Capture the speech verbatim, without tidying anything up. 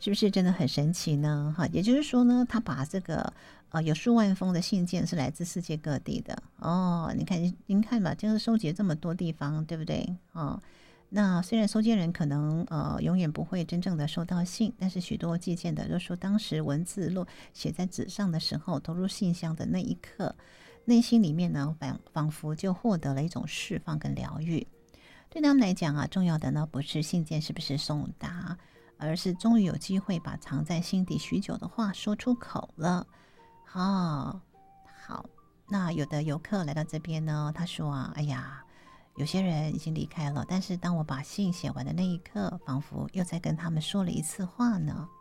是不是真的很神奇呢？哈，也就是说呢，他把这个呃有数万封的信件是来自世界各地的哦。你看，您看吧，就是收集这么多地方，对不对？哦，那虽然收件人可能呃永远不会真正的收到信，但是许多寄件的就说，当时文字落写在纸上的时候，投入信箱的那一刻，内心里面呢仿仿佛就获得了一种释放跟疗愈。对他们来讲啊，重要的呢不是信件是不是送达，而是终于有机会把藏在心底许久的话说出口了。哦，好，那有的游客来到这边呢，他说啊，哎呀，有些人已经离开了，但是当我把信写完的那一刻，仿佛又在跟他们说了一次话呢。